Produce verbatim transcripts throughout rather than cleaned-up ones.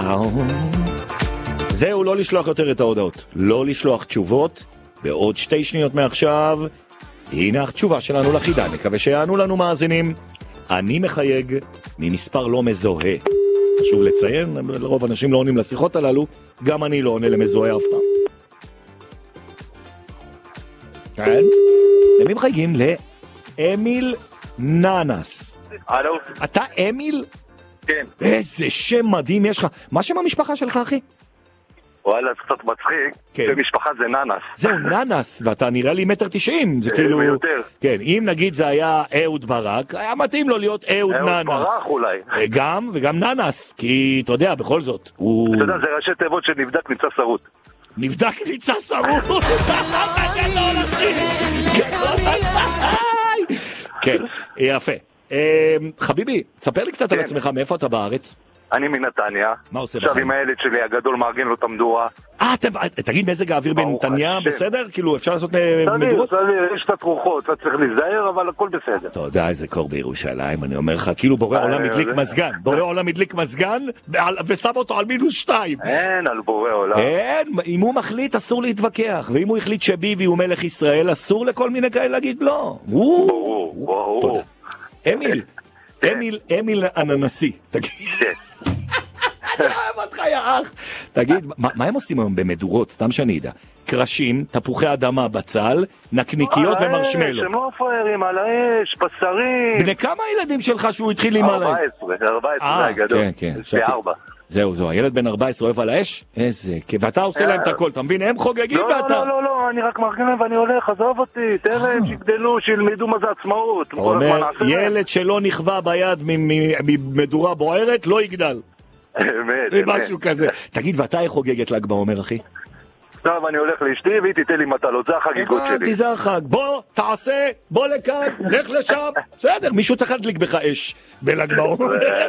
וואו. זהו, לא לשלוח יותר את ההודעות. לא לשלוח תשובות. בעוד שתי שניות מעכשיו, הנה התשובה שלנו לחידה. מקווה שיענו לנו מאזינים. אני מחייג ממספר לא מזוהה. חשוב לציין, לרוב אנשים לא עונים לשיחות הללו, גם אני לא עונה למזוהה אף פעם. כן? למי מחייגים? לאמיל ננס. הלו? אתה אמיל? כן. איזה שם מדהים יש לך. מה שם המשפחה שלך, אחי? וואלה, זה קצת מצחיק. כן. במשפחה זה ננס. זהו, ננס, ואתה נראה לי מטר תשעים. זה כאילו... יותר. כן, אם נגיד זה היה אהוד ברק, היה מתאים לו להיות אהוד ננס. אהוד ברק אולי. גם, וגם ננס, כי אתה יודע, בכל זאת, הוא... אתה יודע, זה ראשי תיבות שנבדק נמצא שרוט. נבדק נמצא שרוט. כן, יפה. חביבי, תספר לי קצת על עצמך, מאיפה אתה בארץ? אני מנתניה. מה עושה עכשיו בחיים? עם הילד שלי הגדול מארגן לו את המדורה. אה, תגיד מזג האוויר בנתניה בסדר? כאילו אפשר לעשות מדורות? סביר, סביר, יש את התרוחות, אתה צריך להיזהר, אבל הכל בסדר. אתה יודע איזה קור בירושלים, אני אומר לך, כאילו בורא עולם הדליק מזגן, בורא עולם הדליק מזגן ושם אותו על מינוס שתיים. אין על בורא עולם. אין, אם הוא מחליט אסור להתווכח, ואם הוא החליט שביבי הוא מלך ישראל, אסור לכל מיני כאלה להגיד לא. ברור, ברור. אמיל, אמיל, אמיל אננסי, תגיד. אני אוהב אותך יא אח. תגיד, מה הם עושים היום במדורות, סתם שאני יודע? קרשים, תפוחי אדמה בצל, נקניקיות ומרשמלו. שהם לא פריירים, על האש, בשרים. בני כמה הילדים שלך שהוא התחיל עם עליי? ארבע עשרה, ארבע עשרה הגדול. כן, כן. יש לי ארבע. זהו, זהו, הילד בן ארבע עשרה אוהב על האש? איזה, ואתה עושה להם את הכל, אתה מבין? הם חוגגים ואתה... לא, לא, לא, אני רק מארגן להם ואני הולך, עזוב אותי, תראה, שיגדלו, שילמדו מה זה עצמאות. אומר, ילד שלא נכווה ביד ממדורה בוערת, לא יגדל. אמת, אמת. משהו כזה. תגיד, ואתה איך חוגגת ל"ג בעומר, אחי? עכשיו אני הולך לאשתי והיא תיתן לי מטלות, זה החגיגות שלי. הבנתי, זה החג. בוא, תעשה, בוא לכאן, לך לשם. בסדר, מישהו צריך להדליק בך אש בל"ג בעומר.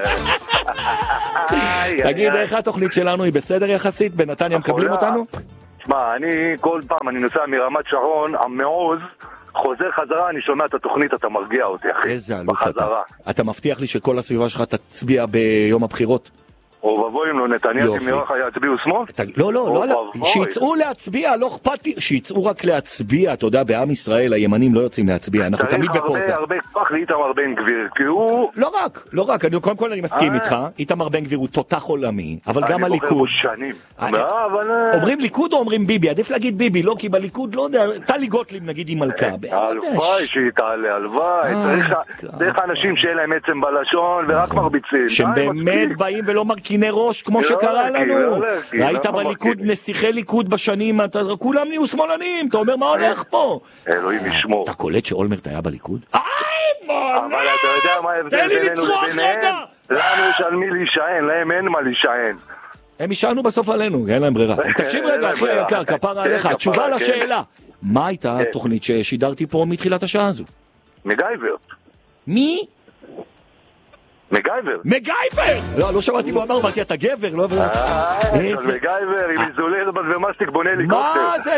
תגיד, איך התוכנית שלנו היא בסדר יחסית? בנתניה מקבלים אותנו? שמע, אני כל פעם, אני נוסע מרמת שרון, המעוז, חוזר חזרה, אני שומע את התוכנית, אתה מרגיע אותי, אחי. איזה אלוף אתה. אתה מבטיח לי שכל הסביבה שלך תצביע ביום הבחירות? או ובואים לו נתניה, כי מרח יצביעו שמאל? לא, לא, לא, שיצאו להצביע, לא אכפת לי, שיצאו רק להצביע, אתה יודע, בעם ישראל הימנים לא יוצאים להצביע, אנחנו תמיד בפוזה. צריך הרבה כוח לאיתמר בן גביר, כי הוא... לא רק, לא רק, קודם כל אני מסכים איתך, איתמר בן גביר הוא תותח עולמי, אבל גם הליכוד... אני בוחר בו שנים. אומרים ליכוד או אומרים ביבי? עדיף להגיד ביבי, לא, כי בליכוד, לא יודע, טלי גוטליב נגיד עם מלכה. הלוואי שהיא תעלה, הלוואי. צריך אנשים שיהיה להם עצם בלשון ורק מרביצים. שבאמת באים ולא מרכיני ראש כמו שקרה לנו. ראית בליכוד, נסיכי ליכוד בשנים, כולם נהיו שמאלנים, אתה אומר מה הולך פה? אלוהים ישמור. אתה קולט שאולמרט היה בליכוד? איי, אבל אתה יודע מה ההבדל בינינו וביניהם? לנו יש על מי להישען, להם אין מה להישען. הם ישענו בסוף עלינו, אין להם ברירה. תקשיב רגע, אחי היקר, כפרה עליך, התשובה לשאלה. מה הייתה התוכנית ששידרתי פה מתחילת השעה הזו? מגייבר. מי? מגייבר. מגייבר! לא, לא שמעתי מה אמר, אמרתי, אתה גבר, לא... איזה... מגייבר, עם איזולר ומסטיק בונה הליקופטר. מה זה?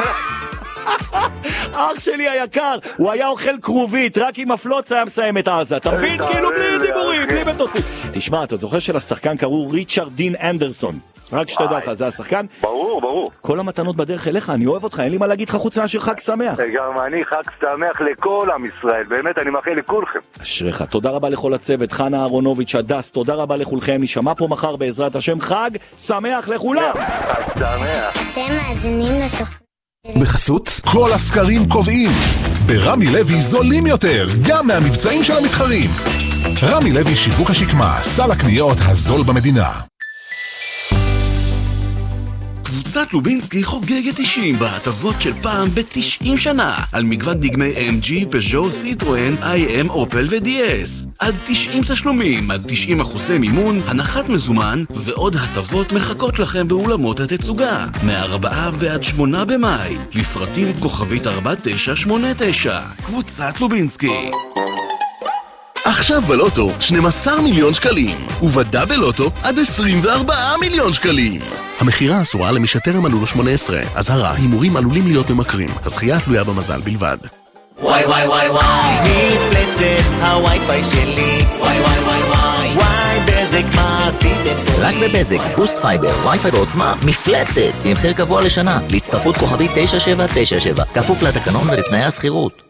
אח שלי היקר, הוא היה אוכל קרובית, רק עם הפלוץ היה מסיים את עזה. אתה מבין? כאילו בלי דיבורים, בלי מטוסים. תשמע, אתה זוכר שלשחקן קראו ריצ'רד דין אנדרסון. רק שתדע לך, זה השחקן. ברור, ברור. כל המתנות בדרך אליך, אני אוהב אותך, אין לי מה להגיד לך חוץ מאשר חג שמח. גם אני חג שמח לכל עם ישראל, באמת אני מאחל לכולכם. אשריך, תודה רבה לכל הצוות, חנה אהרונוביץ', הדס, תודה רבה לכולכם, נשמע פה מחר בעזרת השם, חג שמח לכולם. חג שמח. אתם מאזינים לתוכנית. בחסות, כל הסקרים קובעים. ברמי לוי זולים יותר, גם מהמבצעים של המתחרים. רמי לוי שיווק השקמה, סל הקניות הזול במדינה. קבוצת לובינסקי חוגגת תשעים בהטבות של פעם ב-תשעים שנה על מגוון דגמי אם ג'י, פז'ו, סיטרואן, איי אם, אופל ו-די אס. עד תשעים תשלומים, עד תשעים אחוזי מימון, הנחת מזומן ועוד הטבות מחכות לכם באולמות התצוגה. מהארבעה ועד שמונה במאי. לפרטים כוכבית ארבע תשע שמונה תשע. קבוצת לובינסקי. עכשיו בלוטו שנים עשר מיליון שקלים, ובדאבל לוטו עד עשרים וארבעה מיליון שקלים. המחירה אסורה למי שטרם מלאו לו שמונה עשרה. אזהרה, הימורים עלולים להיות ממכרים. הזכייה תלויה במזל בלבד. וואי וואי וואי וואי, מפלצת הווי-פיי שלי. וואי וואי וואי וואי, וואי בזק מה עשית רק בבזק, בוסט פייבר, וי-פיי ועוצמה, מפלצת, עם מחיר קבוע לשנה, להצטרפות כוכבית תשע שבע תשע שבע, כפוף לתקנון ולתנאי השכירות.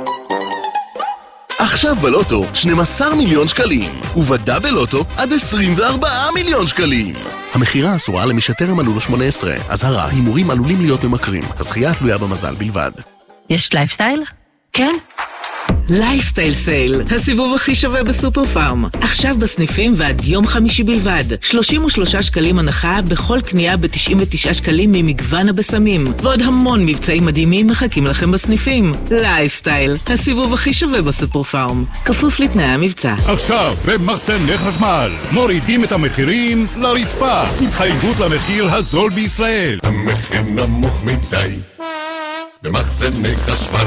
עכשיו בלוטו שנים עשר מיליון שקלים, ובדה בלוטו עד עשרים וארבעה מיליון שקלים. המחירה אסורה למי שטרם מלאו לו שמונה עשרה, אזהרה, הימורים עלולים להיות ממכרים, הזכייה תלויה במזל בלבד. יש לייפסטייל? כן. לייפסטייל סייל, הסיבוב הכי שווה בסופר פארם. עכשיו בסניפים ועד יום חמישי בלבד. שלושים ושלושה שקלים הנחה בכל קנייה ב-תשעים ותשעה שקלים ממגוון הבשמים. ועוד המון מבצעים מדהימים מחכים לכם בסניפים. לייפסטייל, הסיבוב הכי שווה בסופר פארם. כפוף לתנאי המבצע. עכשיו במחסני חשמל, מורידים את המחירים לרצפה. התחייבות למחיר הזול בישראל. המחיר נמוך מדי במחסני חשמל.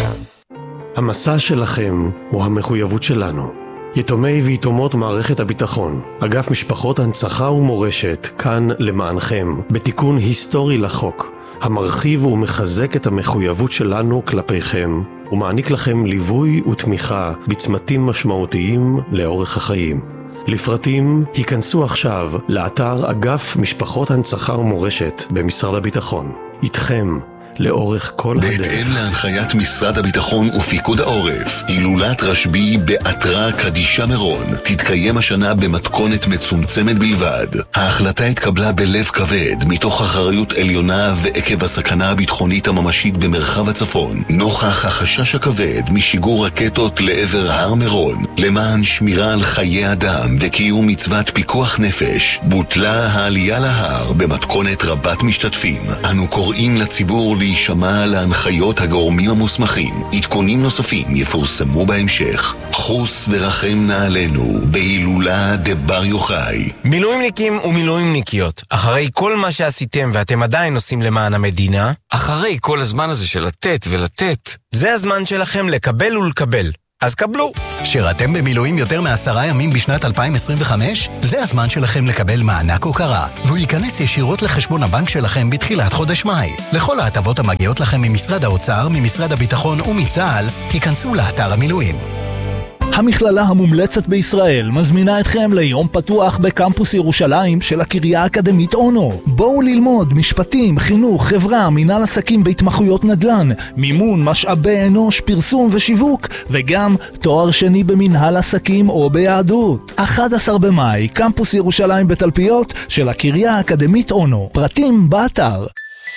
המסע שלכם הוא המחויבות שלנו. יתומי ויתומות מערכת הביטחון, אגף משפחות הנצחה ומורשת, כאן למענכם, בתיקון היסטורי לחוק, המרחיב ומחזק את המחויבות שלנו כלפיכם, ומעניק לכם ליווי ותמיכה בצמתים משמעותיים לאורך החיים. לפרטים, היכנסו עכשיו לאתר אגף משפחות הנצחה ומורשת במשרד הביטחון. איתכם, לאורך כל הדרך. בהתאם להנחיית משרד הביטחון ופיקוד העורף, הילולת רשב"י בעטרה קדישה מירון תתקיים השנה במתכונת מצומצמת בלבד. ההחלטה התקבלה בלב כבד מתוך אחריות עליונה ועקב הסכנה הביטחונית הממשית במרחב הצפון, נוכח החשש הכבד משיגור רקטות לעבר הר מירון. למען שמירה על חיי אדם וקיום מצוות פיקוח נפש, בוטלה העלייה להר במתכונת רבת משתתפים. אנו קוראים לציבור להישמע להנחיות הגורמים המוסמכים. עדכונים נוספים יפורסמו בהמשך. חוס ורחם נעלינו בהילולה דבר יוחאי. מילואימניקים ומילואימניקיות, אחרי כל מה שעשיתם ואתם עדיין עושים למען המדינה, אחרי כל הזמן הזה של לתת ולתת, זה הזמן שלכם לקבל ולקבל. אז קבלו. שירתם במילואים יותר מעשרה ימים בשנת אלפיים עשרים וחמש? זה הזמן שלכם לקבל מענק הוקרה, והוא ייכנס ישירות לחשבון הבנק שלכם בתחילת חודש מאי. לכל ההטבות המגיעות לכם ממשרד האוצר, ממשרד הביטחון ומצה"ל, היכנסו לאתר המילואים. המכללה המומלצת בישראל מזמינה אתכם ליום פתוח בקמפוס ירושלים של הקריה האקדמית אונו. בואו ללמוד משפטים, חינוך, חברה, מנהל עסקים בהתמחויות נדל"ן, מימון, משאבי אנוש, פרסום ושיווק, וגם תואר שני במנהל עסקים או ביהדות. אחד עשר במאי, קמפוס ירושלים בתלפיות של הקריה האקדמית אונו. פרטים באתר.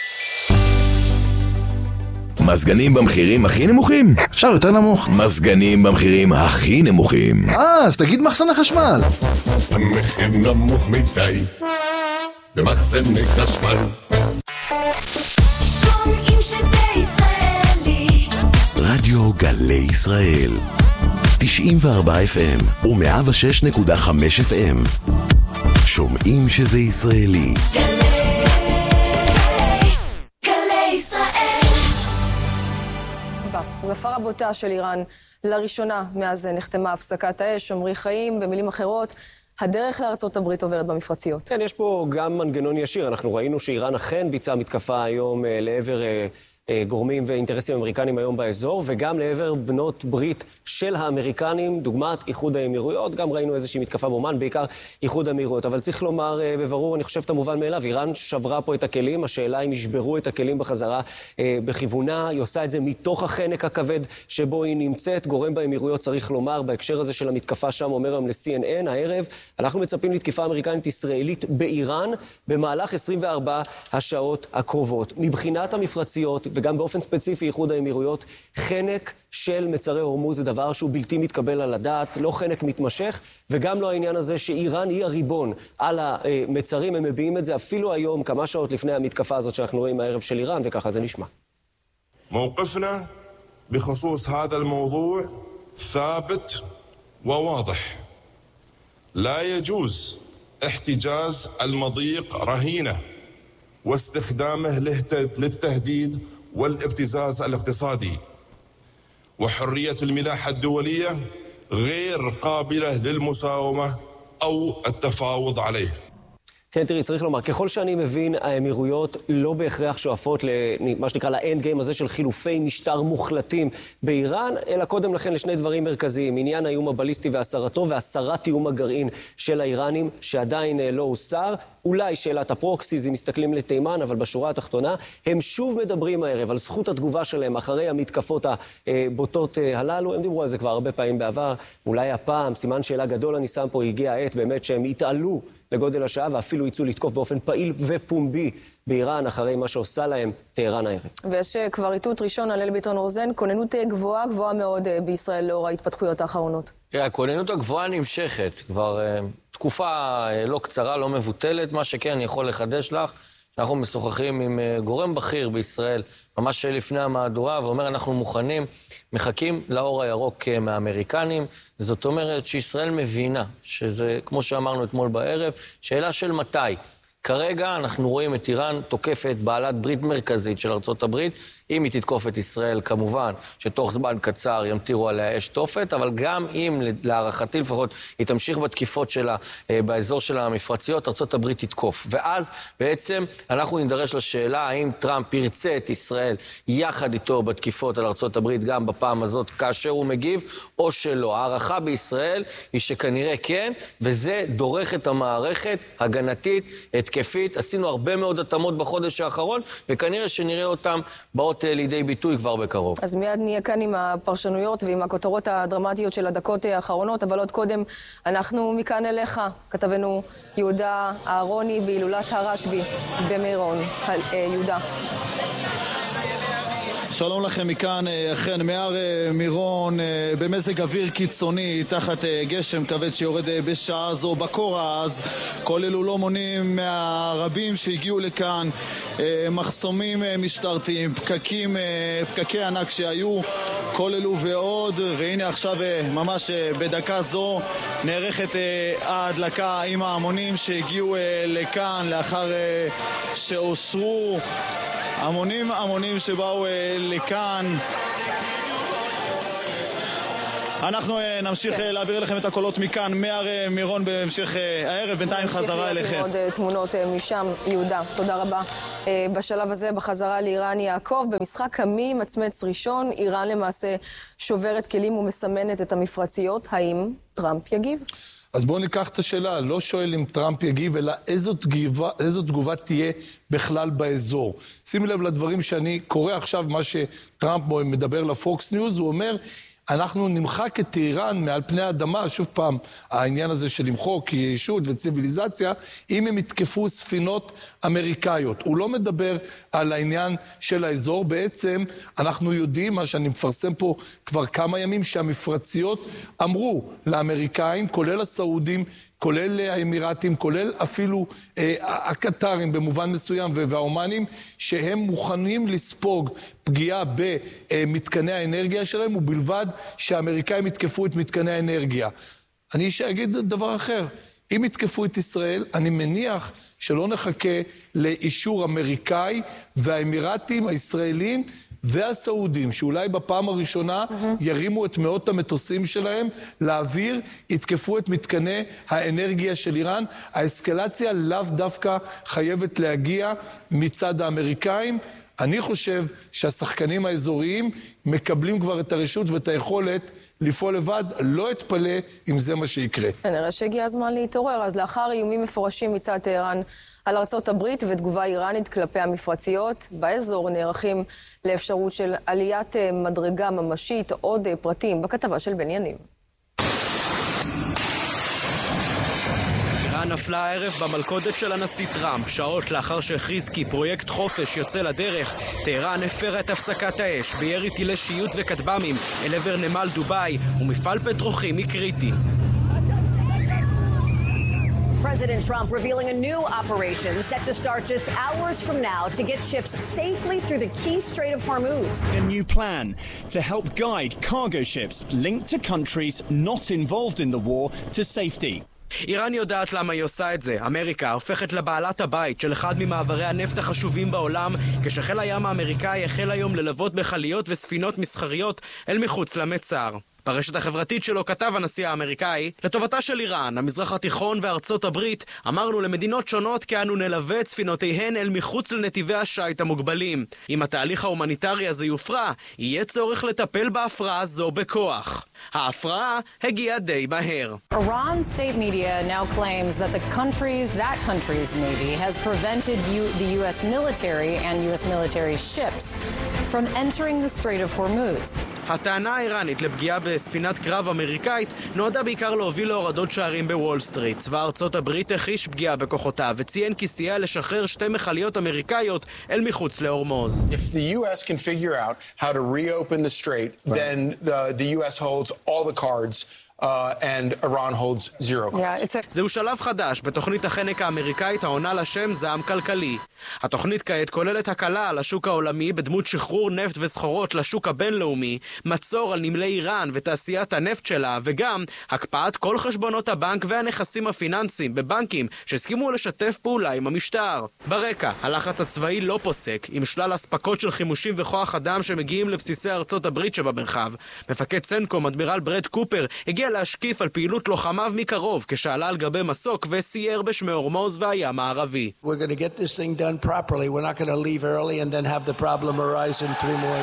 מזגנים במחירים הכי נמוכים? אפשר יותר נמוך. מזגנים במחירים הכי נמוכים. אה, אז תגיד מחסני חשמל. המחיר נמוך מדי במחסני חשמל. שומעים שזה ישראלי. רדיו גלי ישראל תשעים וארבע אף אם ו-מאה ושש נקודה חמש אף אם. שומעים שזה ישראלי. אז הפרה בוטה של איראן לראשונה מאז נחתמה הפסקת האש. עמרי חיים, במילים אחרות, הדרך לארצות הברית עוברת במפרציות. כן, יש פה גם מנגנון ישיר. אנחנו ראינו שאיראן אכן ביצעה מתקפה היום לעבר גורמים ואינטרסים אמריקנים היום באזור, וגם לעבר בנות ברית של האמריקנים, דוגמת איחוד האמירויות. גם ראינו איזושהי מתקפה באומן, בעיקר איחוד האמירויות. אבל צריך לומר בברור, אני חושב את המובן מאליו, איראן שברה פה את הכלים, השאלה אם ישברו את הכלים בחזרה אה, בכיוונה, היא עושה את זה מתוך החנק הכבד שבו היא נמצאת. גורם באמירויות צריך לומר, בהקשר הזה של המתקפה שם, אומר היום ל-סי אן אן הערב, אנחנו מצפים לתקיפה אמריקנית ישראלית באיראן במהלך עשרים וארבע השעות הקרובות. מבחינת המפרציות, וגם באופן ספציפי איחוד האמירויות, חנק של מצרי הורמוז זה דבר שהוא בלתי מתקבל על הדעת, לא חנק מתמשך, וגם לא העניין הזה שאיראן היא הריבון על המצרים. הם מביאים את זה אפילו היום, כמה שעות לפני המתקפה הזאת שאנחנו רואים הערב של איראן, וככה זה נשמע. موقفنا بخصوص هذا الموضوع ثابت وواضح. لا يجوز احتجاز المضيق رهينة واستخدامه للتهديد والابتزاز الاقتصادي، وحرية الملاحة الدولية غير قابلة للمساومة أو التفاوض عليه. כן, תראי, צריך לומר, ככל שאני מבין, האמירויות לא בהכרח שואפות למה שנקרא לאנד גיים הזה של חילופי משטר מוחלטים באיראן, אלא קודם לכן לשני דברים מרכזיים, עניין האיום הבליסטי והסרתו והסרת איום הגרעין של האיראנים, שעדיין לא הוסר. אולי שאלת הפרוקסיז, אם מסתכלים לתימן, אבל בשורה התחתונה, הם שוב מדברים הערב על זכות התגובה שלהם אחרי המתקפות הבוטות הללו. הם דיברו על זה כבר הרבה פעמים בעבר, אולי הפעם, סימן שאלה גדול אני שם פה, הגיע העת באמת שהם יתעלו לגודל השעה, ואפילו יצאו לתקוף באופן פעיל ופומבי באיראן, אחרי מה שעושה להם טהרן הערב. ויש כבר איתות ראשון על אל ביטון רוזן, כוננות גבוהה, גבוהה מאוד בישראל לאור ההתפתחויות האחרונות. הכוננות הגבוהה נמשכת, כבר תקופה לא קצרה, לא מבוטלת, מה שכן אני יכול לחדש לך, אנחנו משוחחים עם גורם בכיר בישראל, ממש לפני המהדורה, ואומר אנחנו מוכנים, מחכים לאור הירוק מהאמריקנים. זאת אומרת שישראל מבינה, שזה כמו שאמרנו אתמול בערב, שאלה של מתי. כרגע אנחנו רואים את איראן תוקפת בעלת ברית מרכזית של ארצות הברית, אם היא תתקוף את ישראל כמובן, שתוך זמן קצר ימתירו עליה אש תופת, אבל גם אם להערכתי לפחות היא תמשיך בתקיפות שלה באזור של המפרציות, ארצות הברית תתקוף. ואז בעצם אנחנו נדרש לשאלה האם טראמפ ירצה את ישראל יחד איתו בתקיפות על ארצות הברית גם בפעם הזאת כאשר הוא מגיב או שלא. הערכה בישראל היא שכנראה כן, וזה דורך את המערכת הגנתית, התקפית. עשינו הרבה מאוד התאמות בחודש האחרון, וכנראה שנראה אותם באות לידי ביטוי כבר בקרוב. אז מיד נהיה כאן עם הפרשנויות ועם הכותרות הדרמטיות של הדקות האחרונות, אבל עוד קודם אנחנו מכאן אליך, כתבנו יהודה אהרוני בהילולת הרשב"י במירון. יהודה. שלום לכם מכאן, אכן מהר מירון, במזג אוויר קיצוני, תחת גשם כבד שיורד בשעה זו בקורה, אז כל אלו לא מונים מהרבים שהגיעו לכאן, מחסומים משטרתיים, פקקים, פקקי ענק שהיו, כל אלו ועוד, והנה עכשיו ממש בדקה זו נערכת ההדלקה עם ההמונים שהגיעו לכאן לאחר שאושרו המונים המונים שבאו לכאן. אנחנו נמשיך כן. להעביר לכם את הקולות מכאן מהר מירון בהמשך הערב, בינתיים חזרה אליכם. נמשיך עוד תמונות משם. יהודה, תודה רבה. בשלב הזה בחזרה לאיראן יעקב, במשחק המי מצמץ ראשון, איראן למעשה שוברת כלים ומסמנת את המפרציות. האם טראמפ יגיב? אז בואו ניקח את השאלה, לא שואל אם טראמפ יגיב, אלא איזו תגובה, איזו תגובה תהיה בכלל באזור. שימי לב לדברים שאני קורא עכשיו, מה שטראמפ מדבר לפוקס ניוז, הוא אומר, אנחנו נמחק את איראן מעל פני האדמה, שוב פעם, העניין הזה של למחוק ישות וציביליזציה, אם הם יתקפו ספינות אמריקאיות. הוא לא מדבר על העניין של האזור, בעצם אנחנו יודעים, מה שאני מפרסם פה כבר כמה ימים, שהמפרציות אמרו לאמריקאים, כולל הסעודים, כולל האמירתים, כולל אפילו אה, הקטרים במובן מסוים והאומנים, שהם מוכנים לספוג פגיעה במתקני האנרגיה שלהם, ובלבד שהאמריקאים יתקפו את מתקני האנרגיה. אני אגיד דבר אחר, אם יתקפו את ישראל, אני מניח שלא נחכה לאישור אמריקאי, והאמירתים הישראלים והסעודים, שאולי בפעם הראשונה ירימו את מאות המטוסים שלהם לאוויר, יתקפו את מתקני האנרגיה של איראן. האסקלציה לאו דווקא חייבת להגיע מצד האמריקאים. אני חושב שהשחקנים האזוריים מקבלים כבר את הרשות ואת היכולת לפעול לבד, לא אתפלא אם זה מה שיקרה. נראה שהגיע הזמן להתעורר, אז לאחר איומים מפורשים מצד טהרן על ארצות הברית ותגובה איראנית כלפי המפרציות, באזור נערכים לאפשרות של עליית מדרגה ממשית. עוד פרטים בכתבה של בן יניב. איראן נפלה הערב במלכודת של הנשיא טראמפ, שעות לאחר שהכריז כי פרויקט חופש יוצא לדרך. טהרן הפרה את הפסקת האש בירי טילי שיוט וכטב"מים אל עבר נמל דובאי ומפעל פטרוכימי קריטי. President Trump revealing a new operation set to start just hours from now to get ships safely through the key Strait of Hormuz. A new plan to help guide cargo ships linked to countries not involved in the war to safety. איראן יודעת למה היא עושה את זה. אמריקה הופכת לבעלת הבית של אחד ממעברי הנפט החשובים בעולם, כשחיל הים האמריקאי החל היום ללוות בחליות וספינות מסחריות אל מחוץ למצר. ברשת החברתית שלו כתב הנשיא האמריקאי, לטובתה של איראן, המזרח התיכון וארצות הברית, אמרנו למדינות שונות כי אנו נלווה את ספינותיהן אל מחוץ לנתיבי השייט המוגבלים. אם התהליך ההומניטרי הזה יופרע, יהיה צורך לטפל בהפרעה זו בכוח. ההפרעה הגיעה די מהר. Iran state media now claims that the country's, that country's navy has prevented you, the U S military and U S military ships from entering the Strait of Hormuz. הטענה האיראנית לפגיעה בספינת קרב אמריקאית נועדה בעיקר להוביל להורדות שערים בוול סטריט. צבא ארצות הברית הכחיש פגיעה בכוחותיו וציין כי סייע לשחרר שתי מכליות אמריקאיות אל מחוץ להורמוז. If the U S can figure out how to reopen the strait, then the, the U S holds all the cards. Uh, and Iran holds zero cards. Yeah, a... זהו שלב חדש בתוכנית החנק האמריקאית העונה לשם זעם כלכלי. התוכנית כעת כוללת הקלה על השוק העולמי בדמות שחרור נפט וסחורות לשוק הבינלאומי, מצור על נמלי איראן ותעשיית הנפט שלה, וגם הקפאת כל חשבונות הבנק והנכסים הפיננסיים בבנקים שהסכימו לשתף פעולה עם המשטר. ברקע, הלחץ הצבאי לא פוסק, עם שלל אספקות של חימושים וכוח אדם שמגיעים לבסיסי ארצות הברית שבמרחב. מפקד סנקום, אדמירל ברד קופר, הגיע להשקיף על פעילות לוחמיו מקרוב כשעלה על גבי מסוק וסייר בשמי הורמוז והים הערבי. We're going to get this thing done properly. We're not going to leave early and then have the problem arise in three more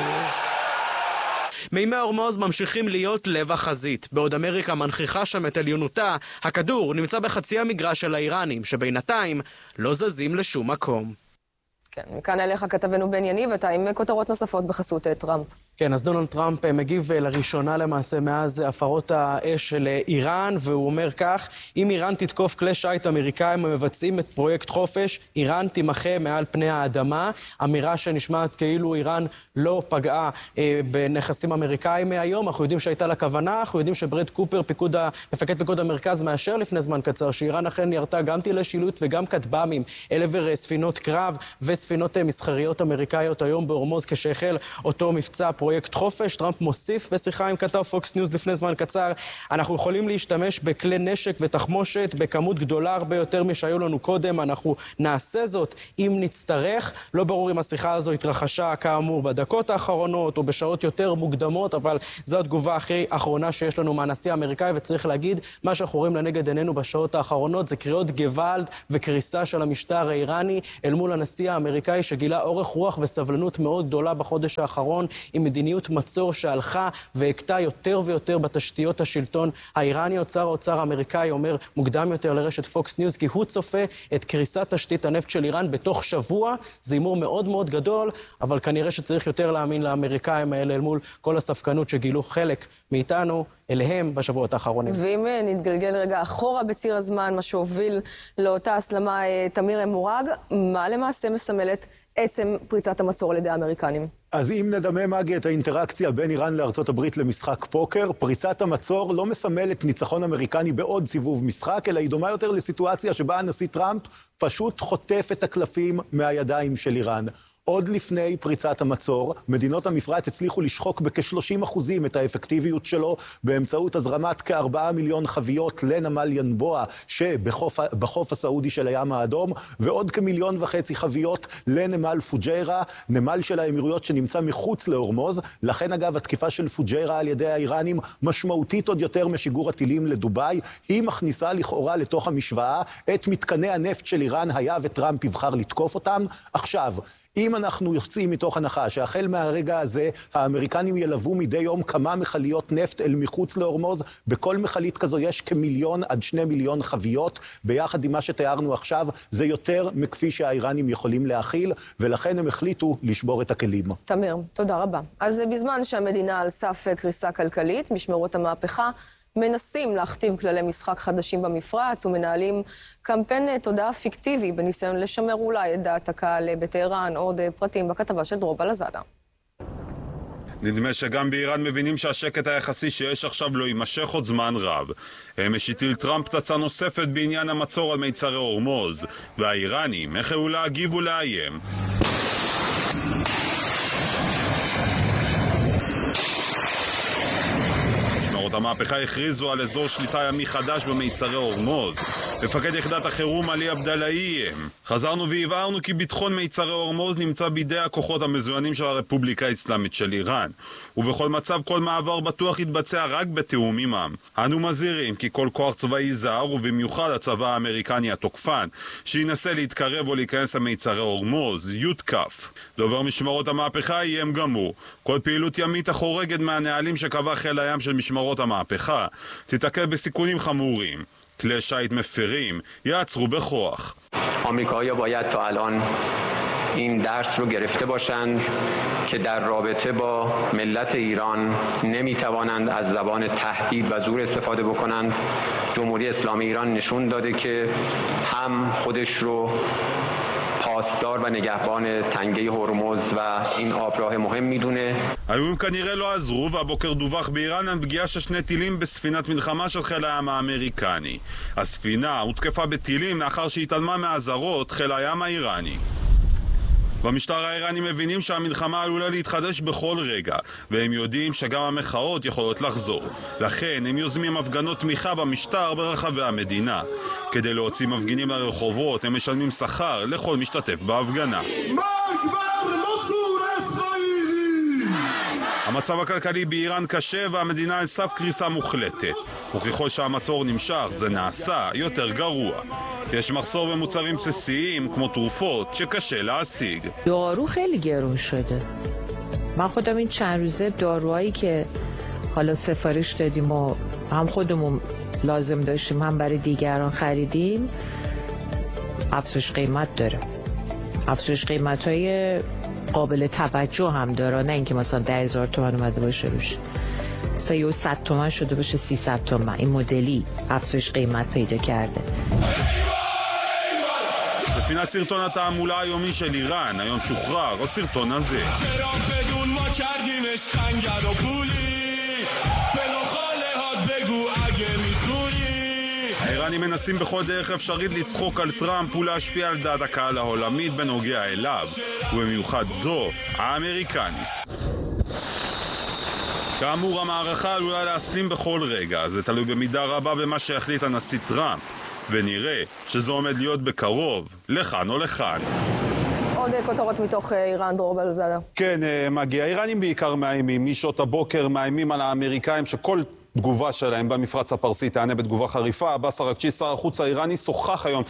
years. מימי הורמוז ממשיכים להיות לב החזית. בעוד אמריקה מנכיחה שם את עליונותה, הכדור נמצא בחצי המגרש של האיראנים, שבינתיים לא זזים לשום מקום. כן, מכאן אליך כתבנו בן יניב, אתה עם כותרות נוספות בחסות טראמפ. כן, אז דונלד טראמפ מגיב לראשונה למעשה מאז הפרות האש של איראן, והוא אומר כך, אם איראן תתקוף כלי שייט אמריקאים המבצעים את פרויקט חופש, איראן תימחה מעל פני האדמה. אמירה שנשמעת כאילו איראן לא פגעה אה, בנכסים אמריקאים מהיום. אנחנו יודעים שהייתה לה כוונה, אנחנו יודעים שברד קופר, פיקוד ה... מפקד פיקוד המרכז, מאשר לפני זמן קצר, שאיראן אכן ירתה גם טילי שילוט וגם כטב"מים אל עבר ספינות קרב וספינות מסחריות אמריקאיות היום בהורמוז כשהחל אותו מבצע פרויקט חופש. טראמפ מוסיף בשיחה עם כתב פוקס ניוז לפני זמן קצר, אנחנו יכולים להשתמש בכלי נשק ותחמושת בכמות גדולה הרבה יותר משהיו לנו קודם, אנחנו נעשה זאת אם נצטרך. לא ברור אם השיחה הזו התרחשה כאמור בדקות האחרונות או בשעות יותר מוקדמות, אבל זו התגובה הכי אחרונה שיש לנו מהנשיא האמריקאי, וצריך להגיד, מה שאנחנו רואים לנגד עינינו בשעות האחרונות זה קריאות גוואלד וקריסה של המשטר האיראני אל מול הנשיא האמריקאי שגילה אורך רוח וסבלנות מאוד גדולה בחודש האחרון עם מדיניות מצור שהלכה והקטה יותר ויותר בתשתיות השלטון האיראני. שר האוצר האמריקאי אומר מוקדם יותר לרשת פוקס ניוז כי הוא צופה את קריסת תשתית הנפט של איראן בתוך שבוע. זה אימור מאוד מאוד גדול, אבל כנראה שצריך יותר להאמין לאמריקאים האלה אל מול כל הספקנות שגילו חלק מאיתנו אליהם בשבועות האחרונים. ואם נתגלגל רגע אחורה בציר הזמן, מה שהוביל לאותה הסלמה תמיר מורג, מה למעשה מסמלת עצם פריצת המצור על ידי האמריקנים? אז אם נדמה מגי את האינטראקציה בין איראן לארצות הברית למשחק פוקר, פריצת המצור לא מסמלת ניצחון אמריקני בעוד סיבוב משחק, אלא היא דומה יותר לסיטואציה שבה הנשיא טראמפ פשוט חוטף את הקלפים מהידיים של איראן. עוד לפני פריצת המצור, מדינות המפרץ הצליחו לשחוק בכ-שלושים אחוזים את האפקטיביות שלו באמצעות הזרמת כארבעה מיליון חביות לנמל ינבוע שבחוף הסעודי של הים האדום, ועוד כמיליון וחצי חביות לנמל פוג'יירה, נמל של האמירויות שנמצא מחוץ להורמוז. לכן אגב, התקיפה של פוג'יירה על ידי האיראנים משמעותית עוד יותר משיגור הטילים לדובאי. היא מכניסה לכאורה לתוך המשוואה את מתקני הנפט של איראן היה וטראמפ יבחר לתקוף אותם. עכשיו, אם אנחנו יוצאים מתוך הנחה שהחל מהרגע הזה האמריקנים ילוו מדי יום כמה מכליות נפט אל מחוץ להורמוז, בכל מכלית כזו יש כמיליון עד שני מיליון חביות, ביחד עם מה שתיארנו עכשיו זה יותר מכפי שהאיראנים יכולים להכיל, ולכן הם החליטו לשבור את הכלים. תמיר, תודה רבה. אז בזמן שהמדינה על סף קריסה כלכלית, משמרות המהפכה מנסים להכתיב כללי משחק חדשים במפרץ ומנהלים קמפיין תודעה פיקטיבי בניסיון לשמר אולי את דעת הקהל בטהרן. עוד פרטים בכתבה של דרור בלזדה. נדמה שגם באיראן מבינים שהשקט היחסי שיש עכשיו לא יימשך עוד זמן רב. אמש הטיל טראמפ פצצה נוספת בעניין המצור על מיצרי הורמוז, והאיראנים החלו להגיב ולאיים. המהפכה הכריזו על אזור שליטה ימי חדש במיצרי הורמוז. מפקד יחידת החירום עלי עבדאללה. חזרנו והבהרנו כי ביטחון מיצרי הורמוז נמצא בידי הכוחות המזוינים של הרפובליקה האסלאמית של איראן, ובכל מצב כל מעבר בטוח יתבצע רק בתיאום עמם. אנו מזהירים כי כל כוח צבאי זר, ובמיוחד הצבא האמריקני התוקפן, שינסה להתקרב או להיכנס למיצרי הורמוז, יותקף. דובר משמרות המהפכה איים גם הוא. כל פעילות ימית החורגת מהנהלים שקבע חיל הים של משמרות המהפכה תתעכב בסיכונים חמורים. כלי שיט מפרים יעצרו בכוח. آمریکایی‌ها باید تا الان این درس رو گرفته باشند که در رابطه با ملت ایران نمیتوانند از زبان تهدید و زور استفاده بکنند. جمهوری اسلامی ایران نشون داده که هم خودش رو پاسدار و نگهبان تنگه هرمز و این آبراه مهم میدونه. האיומים כנראה לא עזרו, והבוקר דווח באיראן על פגיעה של שני טילים בספינת מלחמה של חיל הים האמריקני. הספינה הותקפה בטילים לאחר שהתעלמה מהאזהרות חיל הים האיראני. במשטר האיראני מבינים שהמלחמה עלולה להתחדש בכל רגע, והם יודעים שגם המחאות יכולות לחזור. לכן הם יוזמים הפגנות תמיכה במשטר ברחבי המדינה. כדי להוציא מפגינים לרחובות הם משלמים שכר לכל משתתף בהפגנה. המצב הכלכלי באיראן קשה והמדינה על סף קריסה מוחלטת. וככל שהמצור נמשך זה נעשה יותר גרוע. יש מחסור במוצרים בסיסיים כמו תרופות שקשה להשיג. دارو خیلی گرون شده. من خودم این چند روزه داروهایی که حالا سفارش دادیم و هم خودمون لازم داشتیم هم برای دیگران خریدیم افزایش قیمت داره. افزایش قیمت‌های قابل توجه هم داره، نه اینکه مثلا ده هزار تومان اومده باشه روش. مثلا یه صد تومان شده باشه سیصد تومان. این مدلی افزایش قیمت پیدا کرده. בפינת סרטון התעמולה היומי של איראן, היום שוחרר הסרטון הזה. האיראנים מנסים בכל דרך אפשרית לצחוק על טראמפ ולהשפיע על דעת הקהל העולמית בנוגע אליו, ובמיוחד זו האמריקנית. כאמור, המערכה עלולה להסלים בכל רגע, זה תלוי במידה רבה במה שהחליט הנשיא טראמפ, ונראה שזה עומד להיות בקרוב, לכאן או לכאן. עוד כותרות מתוך איראן, דרור בלזדה. כן, מגיע. האיראנים בעיקר מאיימים, משעות הבוקר מאיימים על האמריקאים שכל תגובה שלהם במפרץ הפרסי תענה בתגובה חריפה. עבאס אראגצ'י, שר החוץ האיראני, שוחח היום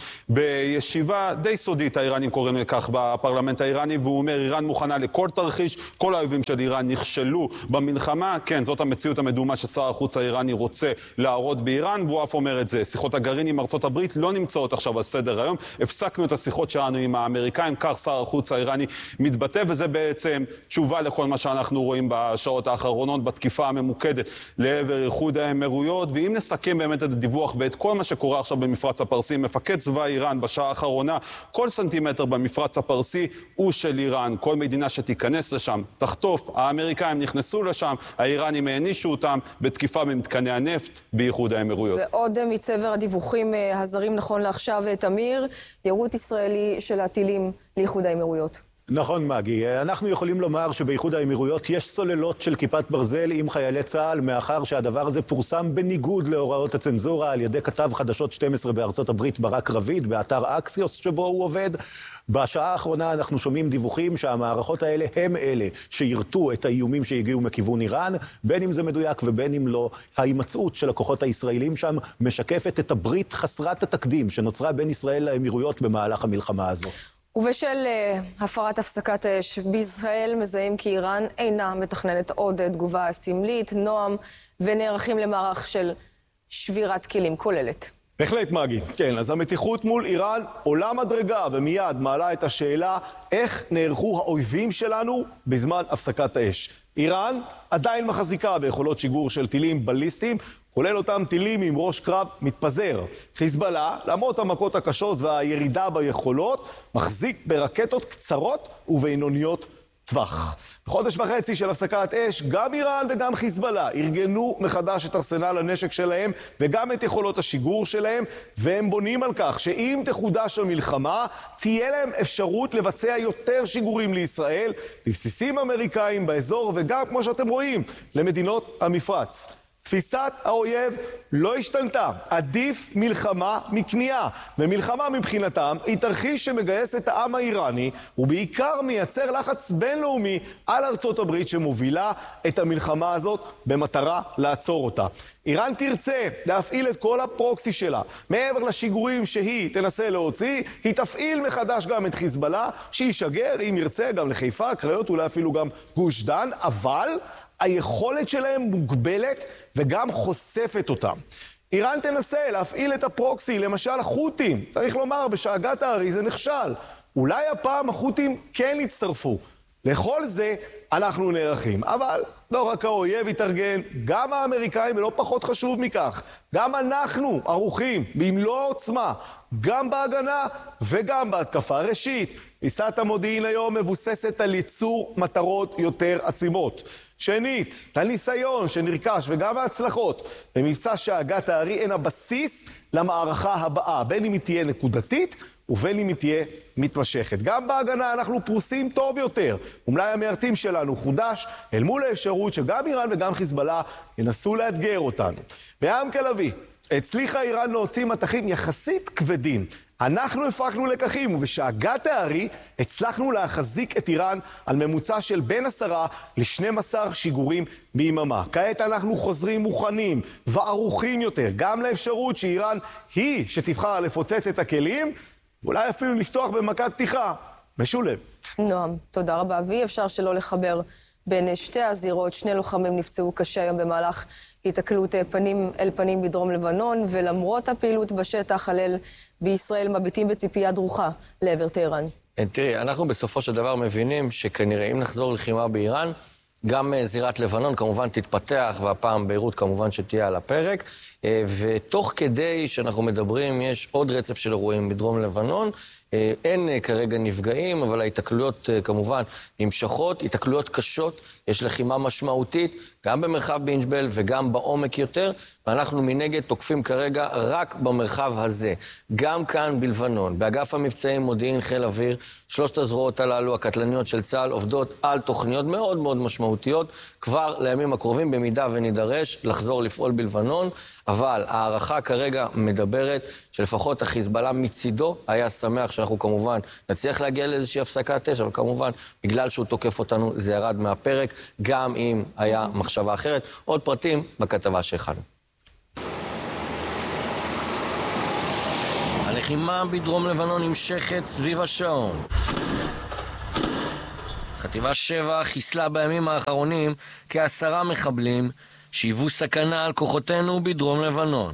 בישיבה די סודית, האיראנים קוראים לכך, בפרלמנט האיראני, והוא אומר, איראן מוכנה לכל תרחיש, כל האויבים של איראן נכשלו במלחמה. כן, זאת המציאות המדומה ששר החוץ האיראני רוצה להראות באיראן, והוא אף אומר את זה. שיחות הגרעין עם ארצות הברית לא נמצאות עכשיו על סדר היום. הפסקנו את השיחות שלנו עם האמריקאים, כך שר החוץ האיראני מתבטא, וזה בעצם תשובה לכל מה שאנחנו רואים בשעות האחרונות, בתקיפה הממוקדת לעבר איחוד האמירויות. ואם נסכם באמת את הדיווח ואת כל מה שקורה עכשיו במפרץ הפרסי, מפקד צבא איראן בשעה האחרונה, כל סנטימטר במפרץ הפרסי הוא של איראן. כל מדינה שתיכנס לשם תחטוף. האמריקאים נכנסו לשם, האיראנים הענישו אותם בתקיפה במתקני הנפט באיחוד האמירויות. ועוד מצבר הדיווחים הזרים נכון לעכשיו, תמיר, יירוט ישראלי של הטילים לאיחוד האמירויות. נכון, מגי. אנחנו יכולים לומר שבאיחוד האמירויות יש סוללות של כיפת ברזל עם חיילי צה"ל, מאחר שהדבר הזה פורסם בניגוד להוראות הצנזורה על ידי כתב חדשות שתים עשרה בארצות הברית ברק רביד, באתר אקסיוס שבו הוא עובד. בשעה האחרונה אנחנו שומעים דיווחים שהמערכות האלה הם אלה שירתו את האיומים שהגיעו מכיוון איראן, בין אם זה מדויק ובין אם לא. ההימצאות של הכוחות הישראלים שם משקפת את הברית חסרת התקדים שנוצרה בין ישראל לאמירויות במהלך המלחמה הזו. ובשל uh, הפרת הפסקת האש בישראל מזהים כי איראן אינה מתכננת עוד תגובה סמלית, נועם, ונערכים למערך של שבירת כלים כוללת. בהחלט מגי, כן, אז המתיחות מול איראן עולה מדרגה ומיד מעלה את השאלה איך נערכו האויבים שלנו בזמן הפסקת האש. איראן עדיין מחזיקה ביכולות שיגור של טילים בליסטיים, כולל אותם טילים עם ראש קרב מתפזר. חיזבאללה, למרות המכות הקשות והירידה ביכולות, מחזיק ברקטות קצרות ובינוניות טווח. בחודש וחצי של הפסקת אש, גם איראן וגם חיזבאללה ארגנו מחדש את ארסנל הנשק שלהם וגם את יכולות השיגור שלהם, והם בונים על כך שאם תחודש המלחמה, תהיה להם אפשרות לבצע יותר שיגורים לישראל, לבסיסים אמריקאים באזור וגם, כמו שאתם רואים, למדינות המפרץ. תפיסת האויב לא השתנתה. עדיף מלחמה מכניעה. ומלחמה מבחינתם היא תרחיש שמגייס את העם האיראני, ובעיקר מייצר לחץ בינלאומי על ארצות הברית שמובילה את המלחמה הזאת במטרה לעצור אותה. איראן תרצה להפעיל את כל הפרוקסי שלה. מעבר לשיגורים שהיא תנסה להוציא, היא תפעיל מחדש גם את חיזבאללה, שישגר, אם ירצה, גם לחיפה, קריות, אולי אפילו גם גוש דן, אבל היכולת שלהם מוגבלת וגם חושפת אותם. איראן תנסה להפעיל את הפרוקסי, למשל החות'ים. צריך לומר, בשאגת הארי זה נכשל. אולי הפעם החות'ים כן יצטרפו. לכל זה אנחנו נערכים. אבל לא רק האויב יתארגן, גם האמריקאים, ולא פחות חשוב מכך, גם אנחנו ערוכים במלוא העוצמה, גם בהגנה וגם בהתקפה. ראשית, תפיסת המודיעין היום מבוססת על ייצור מטרות יותר עצימות. שנית, הניסיון שנרכש וגם ההצלחות במבצע שאגת הארי הן הבסיס למערכה הבאה, בין אם היא תהיה נקודתית ובין אם היא תהיה מתמשכת. גם בהגנה אנחנו פרוסים טוב יותר. ומלאי המיירטים שלנו חודש אל מול האפשרות שגם איראן וגם חיזבאללה ינסו לאתגר אותנו. בים כלבי, הצליחה איראן להוציא מטחים יחסית כבדים. אנחנו הפקנו לקחים, ובשאגת הארי הצלחנו להחזיק את איראן על ממוצע של בין עשרה ל-שנים עשר שיגורים ביממה. כעת אנחנו חוזרים מוכנים וערוכים יותר, גם לאפשרות שאיראן היא שתבחר לפוצץ את הכלים, ואולי אפילו לפתוח במכת פתיחה משולבת. נועם, תודה רבה. ואי אפשר שלא לחבר בין שתי הזירות. שני לוחמים נפצעו קשה היום במהלך התקלות פנים אל פנים בדרום לבנון, ולמרות הפעילות בשטח, הלל בישראל מביטים בציפייה דרוכה לעבר טהרן. תראי, אנחנו בסופו של דבר מבינים שכנראה אם נחזור לחימה באיראן, גם זירת לבנון כמובן תתפתח, והפעם ביירות כמובן שתהיה על הפרק, ותוך כדי שאנחנו מדברים יש עוד רצף של אירועים בדרום לבנון, אין כרגע נפגעים, אבל ההתקלויות כמובן נמשכות, התקלויות קשות, יש לחימה משמעותית, גם במרחב בינג'בל וגם בעומק יותר, ואנחנו מנגד תוקפים כרגע רק במרחב הזה. גם כאן בלבנון, באגף המבצעים מודיעין חיל אוויר, שלושת הזרועות הללו, הקטלניות של צה"ל, עובדות על תוכניות מאוד מאוד משמעותיות, כבר לימים הקרובים במידה ונידרש לחזור לפעול בלבנון, אבל הערכה כרגע מדברת שלפחות החיזבאללה מצידו היה שמח שאנחנו כמובן נצליח להגיע לאיזושהי הפסקת אש, אבל כמובן בגלל שהוא תוקף אותנו זה ירד מהפרק, גם אם היה מחשבה אחרת. עוד פרטים בכתבה שהכנו. הלחימה בדרום לבנון נמשכת סביב השעון. חטיבה שבע חיסלה בימים האחרונים כעשרה מחבלים שהיוו סכנה על כוחותינו בדרום לבנון.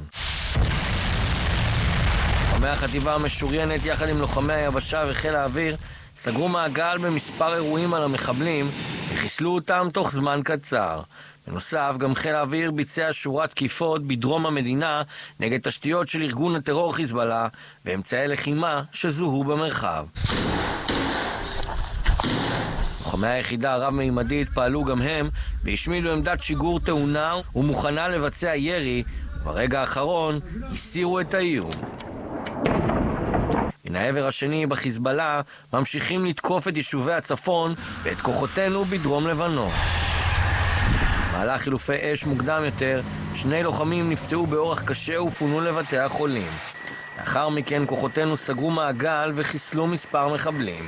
לוחמי החטיבה המשוריינת יחד עם לוחמי היבשה וחיל האוויר סגרו מעגל במספר אירועים על המחבלים וחיסלו אותם תוך זמן קצר. בנוסף, גם חיל האוויר ביצע שורת תקיפות בדרום המדינה נגד תשתיות של ארגון הטרור חיזבאללה ואמצעי לחימה שזוהו במרחב. לוחמי היחידה הרב-מימדית פעלו גם הם והשמידו עמדת שיגור תאונה ומוכנה לבצע ירי, וברגע האחרון הסירו את האיום. מן העבר השני בחיזבאללה ממשיכים לתקוף את יישובי הצפון ואת כוחותינו בדרום לבנון. במהלך חילופי אש מוקדם יותר, שני לוחמים נפצעו באורח קשה ופונו לבתי החולים. לאחר מכן כוחותינו סגרו מעגל וחיסלו מספר מחבלים.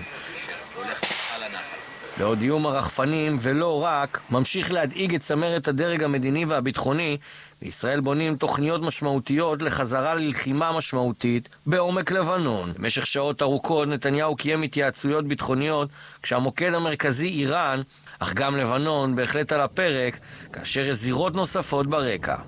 לעוד איום הרחפנים, ולא רק, ממשיך להדאיג את צמרת הדרג המדיני והביטחוני. בישראל בונים תוכניות משמעותיות לחזרה ללחימה משמעותית בעומק לבנון. במשך שעות ארוכות נתניהו קיים התייעצויות ביטחוניות, כשהמוקד המרכזי איראן, אך גם לבנון בהחלט על הפרק, כאשר יש זירות נוספות ברקע.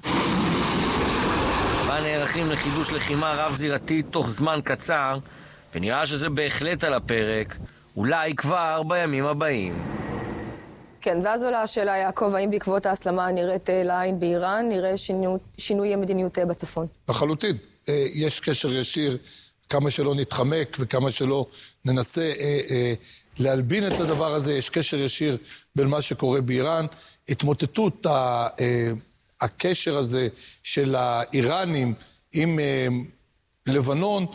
שבה נערכים לחידוש לחימה רב-זירתית תוך זמן קצר, ונראה שזה בהחלט על הפרק, אולי כבר בימים הבאים. כן, ואז עולה השאלה, יעקב, האם בעקבות ההסלמה הנראית לעין באיראן, נראה שינו, שינוי המדיניות בצפון? לחלוטין. יש קשר ישיר, כמה שלא נתחמק וכמה שלא ננסה אה, אה, להלבין את הדבר הזה, יש קשר ישיר בין מה שקורה באיראן. התמוטטות ה, אה, הקשר הזה של האיראנים עם אה, לבנון,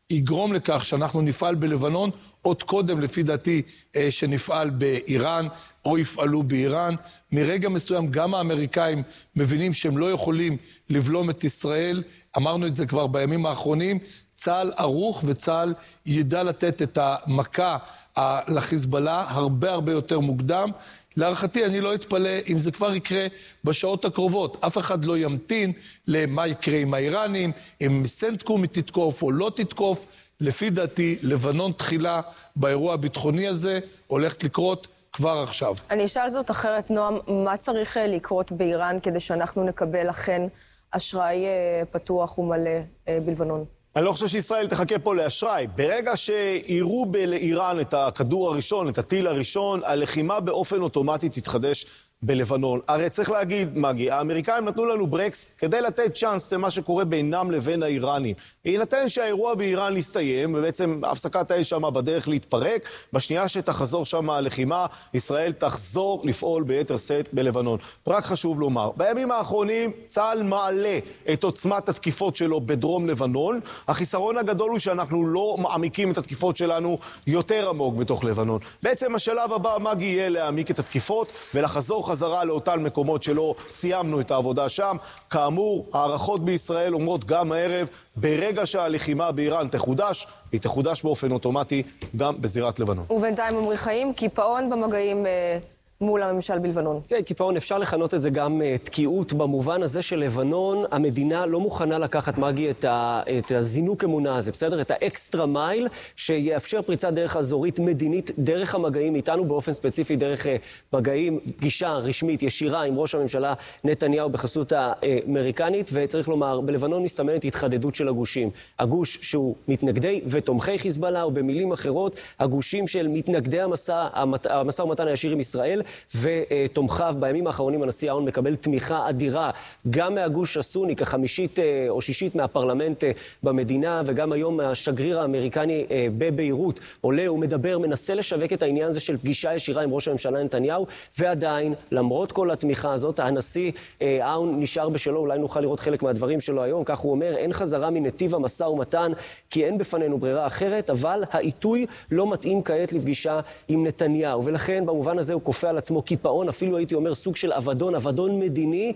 יגרום לכך שאנחנו נפעל בלבנון, עוד קודם לפי דעתי שנפעל באיראן או יפעלו באיראן. מרגע מסוים גם האמריקאים מבינים שהם לא יכולים לבלום את ישראל, אמרנו את זה כבר בימים האחרונים, צה"ל ערוך וצה"ל ידע לתת את המכה לחיזבאללה הרבה הרבה יותר מוקדם. להערכתי אני לא אתפלא אם זה כבר יקרה בשעות הקרובות. אף אחד לא ימתין למה יקרה עם האיראנים, אם סנטקום תתקוף או לא תתקוף. לפי דעתי, לבנון תחילה באירוע הביטחוני הזה הולכת לקרות כבר עכשיו. אני אשאל זאת אחרת, נועם, מה צריך לקרות באיראן כדי שאנחנו נקבל אכן אשראי פתוח ומלא בלבנון? אני לא חושב שישראל תחכה פה לאשראי. ברגע שיראו לאיראן את הכדור הראשון, את הטיל הראשון, הלחימה באופן אוטומטי תתחדש בלבנון. הרי צריך להגיד, מגי, האמריקאים נתנו לנו ברקס כדי לתת צ'אנס למה שקורה בינם לבין האיראנים. יינתן שהאירוע באיראן יסתיים, ובעצם הפסקת האש שם בדרך להתפרק, בשנייה שתחזור שם הלחימה, ישראל תחזור לפעול ביתר שאת בלבנון. רק חשוב לומר, בימים האחרונים צה"ל מעלה את עוצמת התקיפות שלו בדרום לבנון. החיסרון הגדול הוא שאנחנו לא מעמיקים את התקיפות שלנו יותר עמוק בתוך לבנון. בעצם השלב הבא, מגי, יהיה להעמיק את התקיפות ולחזור חזרה לאותן מקומות שלא סיימנו את העבודה שם. כאמור, הערכות בישראל אומרות גם הערב, ברגע שהלחימה באיראן תחודש, היא תחודש באופן אוטומטי גם בזירת לבנון. ובינתיים אומרי חיים, קיפאון במגעים אה, מול הממשל בלבנון. כן, קיפאון, אפשר לכנות את זה גם uh, תקיעות, במובן הזה של לבנון, המדינה לא מוכנה לקחת, מגי, את, ה, את הזינוק אמונה הזה, בסדר? את האקסטרה מייל, שיאפשר פריצת דרך אזורית מדינית, דרך המגעים איתנו, באופן ספציפי, דרך uh, מגעים, פגישה רשמית, ישירה עם ראש הממשלה נתניהו בחסות האמריקנית, וצריך לומר, בלבנון מסתמנת התחדדות של הגושים. הגוש שהוא מתנגדי ותומכי חיזבאללה, או במילים אחרות, הגושים של מתנגדי המסע, המסע ומתן הישיר עם ישראל, ותומכיו. בימים האחרונים הנשיא האון מקבל תמיכה אדירה גם מהגוש הסוני, כחמישית או שישית מהפרלמנט במדינה, וגם היום השגריר האמריקני בביירות עולה ומדבר, מנסה לשווק את העניין הזה של פגישה ישירה עם ראש הממשלה נתניהו, ועדיין, למרות כל התמיכה הזאת, הנשיא האון נשאר בשלו. אולי נוכל לראות חלק מהדברים שלו היום. כך הוא אומר, אין חזרה מנתיב המשא ומתן, כי אין בפנינו ברירה אחרת, אבל העיתוי לא מתאים כעת לפגישה עם נתניהו, ולכן במובן הזה הוא כופה על עצמו קיפאון, אפילו הייתי אומר סוג של אבדון, אבדון מדיני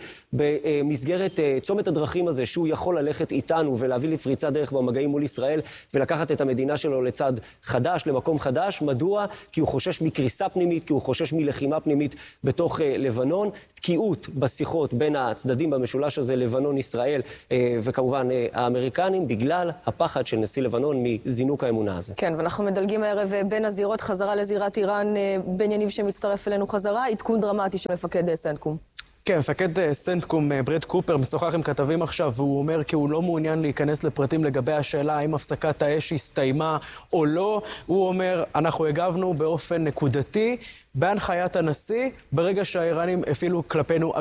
במסגרת צומת הדרכים הזה, שהוא יכול ללכת איתנו ולהביא לפריצה דרך במגעים מול ישראל, ולקחת את המדינה שלו לצד חדש, למקום חדש. מדוע? כי הוא חושש מקריסה פנימית, כי הוא חושש מלחימה פנימית בתוך לבנון. תקיעות בשיחות בין הצדדים במשולש הזה, לבנון, ישראל, וכמובן האמריקנים, בגלל הפחד של נשיא לבנון מזינוק האמונה הזה. כן, ואנחנו מדלגים הערב בין הזירות, חזרה לזירת איראן, בן יניב שמצטרף אלינו חזרה, עדכון דרמטי של מפקד סנטקום. כן, מפקד סנטקום, ברד קופר, משוחח עם כתבים עכשיו, והוא אומר כי הוא לא מעוניין להיכנס לפרטים לגבי השאלה האם הפסקת האש הסתיימה או לא. הוא אומר, אנחנו הגבנו באופן נקודתי, בהנחיית הנשיא, ברגע שהאיראנים הפעילו כלפינו